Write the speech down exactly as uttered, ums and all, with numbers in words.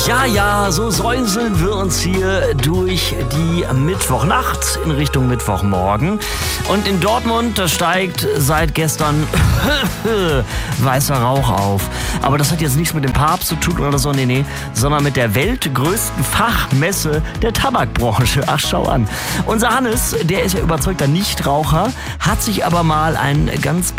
Ja, ja, so säuseln wir uns hier durch die Mittwochnacht in Richtung Mittwochmorgen. Und in Dortmund, da steigt seit gestern weißer Rauch auf. Aber das hat jetzt nichts mit dem Papst zu tun oder so, nee, nee, sondern mit der weltgrößten Fachmesse der Tabakbranche. Ach, schau an. Unser Hannes, der ist ja überzeugter Nichtraucher, hat sich aber mal ein ganz